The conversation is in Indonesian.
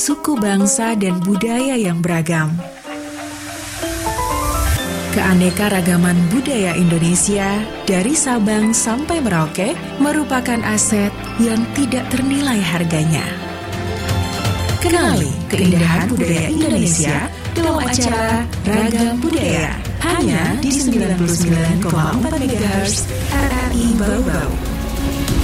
suku bangsa dan budaya yang beragam. Keanekaragaman budaya Indonesia dari Sabang sampai Merauke merupakan aset yang tidak ternilai harganya. Kenali keindahan budaya Indonesia dalam acara Ragam Budaya hanya di 99,4 MHz RRI Bau-Bau.